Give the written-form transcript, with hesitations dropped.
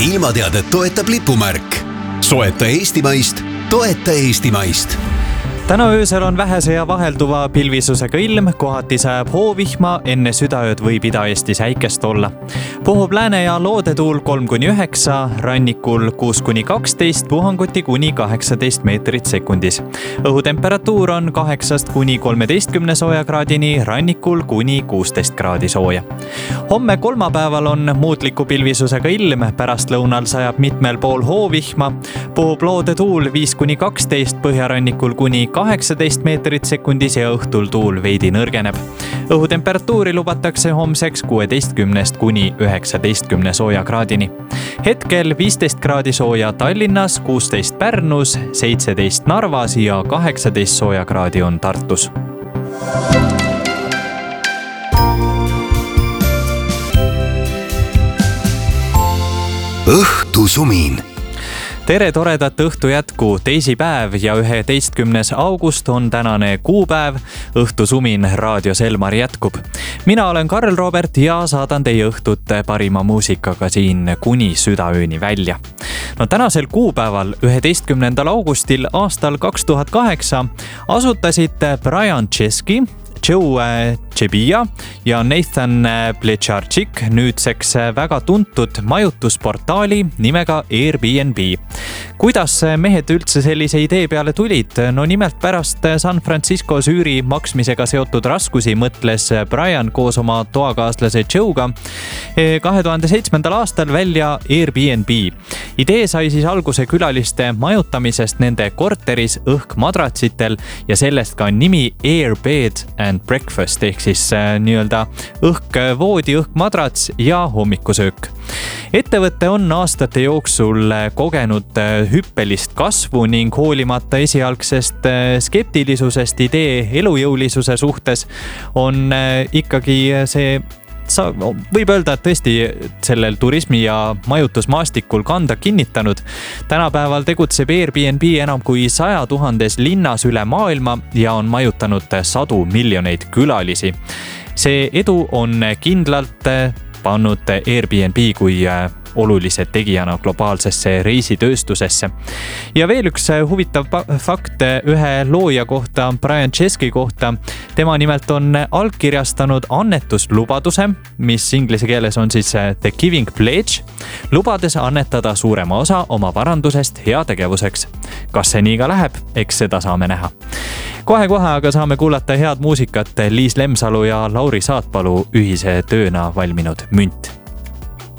ilmateadet toetab lipumärk. Soeta eestimaist, toeta eestimaist. Täna öösel on vähese ja vahelduva pilvisusega ilm, kohati sajab hoovihma, enne südaööd võib Ida-Eestis äikest olla. Puhub lääne- ja loodetuul 3-9, rannikul 6-12, puhanguti kuni 18 meetrit sekundis. Õhutemperatuur on 8-13 soojakraadini, rannikul kuni 16 kraadi sooja. Homme kolmapäeval on muutliku pilvisusega ilm, pärastlõunal sajab mitmel pool hoovihma, puhub loodetuul 5-12, põhjarannikul kuni 18 meetrit sekundis ja õhtul tuul veidi nõrgeneb. Õhutemperatuuri lubatakse homseks 16-19 soojakraadini. Hetkel 15 kraadi sooja Tallinnas, 16 Pärnus, 17 Narvas ja 18 soojakraadi on Tartus. Õhtusumin. Tere toredat õhtu jätku, teisipäev ja 11. august on tänane kuupäev. Õhtusumin raadios Elmar jätkub. Mina olen Karl Robert ja saadan teie õhtut parima muusikaga siin kuni südaööni välja. Tänasel kuupäeval, 11. augustil aastal 2008 asutasid Brian Chesky, Joe Chebia ja Nathan Plecharczyk nüüdseks väga tuntud majutusportaali nimega Airbnb. Kuidas mehed üldse sellise idee peale tulid? Nimelt pärast San Franciscos üüri maksmisega seotud raskusi mõtles Brian koos oma toakaaslase Joe'ga 2007. aastal välja Airbnb. Idee sai siis alguse külaliste majutamisest nende korteris õhkmadratsitel ja sellest ka nimi Airbed and Breakfast ehk siis nii-öelda õhkvoodi, õhkmadrats ja hommikusöök. Ettevõte on aastate jooksul kogenud hüppelist kasvu ning hoolimata esialgsest skeptilisusest idee elujõulisuse suhtes on ikkagi see võib öelda, et tõesti sellel turismi- ja majutusmaastikul kanda kinnitanud. Tänapäeval tegutseb Airbnb enam kui 100 000 linnas üle maailma ja on majutanud sadu miljoneid külalisi. See edu on kindlalt pannud Airbnb kui olulise tegijana globaalsesse reisitööstusesse. Ja veel üks huvitav fakt ühe looja kohta, Brian Chesky kohta. Tema nimelt on allkirjastanud annetuslubaduse, mis inglise keeles on siis The Giving Pledge, lubades annetada suurema osa oma varandusest heategevuseks. Kas see nii ka läheb? Eks seda saame näha. Kohe-kohe aga saame kuulata head muusikat Liis Lemsalu ja Lauri Saatpalu ühise tööna valminud Münt.